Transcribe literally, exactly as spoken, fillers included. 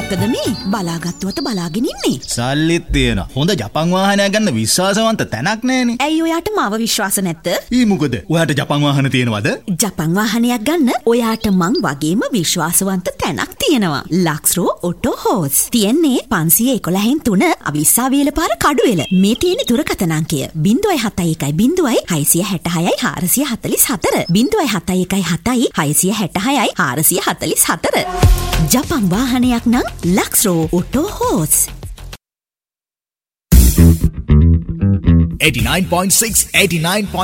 මොකද මේ බලාගත්තුවට බලාගෙන ඉන්නේ? සල්ලිත් තියෙන හොඳ ජපන් වාහනයක් ගන්න විශ්වාසවන්ත තැනක් නැනේ. ඇයි ඔයාට මාව විශ්වාස නැත්ද? ඊ මොකද? ඔයාට ජපන් වාහන තියෙනවද? ජපන් වාහනයක් ගන්න ඔයාට මං වගේම විශ්වාසවන්ත තැනක් තියෙනවා. ලක්ස්රෝ ඔටෝ හෝස්. තියෙන්නේ පන්සිය එකොළහෙන් තුන අවිස්සාවේල පාර කඩුවෙල. මේ තියෙන දුරකථන අංකය ज़ीरो सात एक ज़ीरो ज़ीरो छह छह छह चार चार चार चार ज़ीरो सात एक एक सात छह छह चार चार चार चार ජපන් වාහනයක් නම් ලක්ස්රෝ auto hose. eighty-nine point six eighty-nine point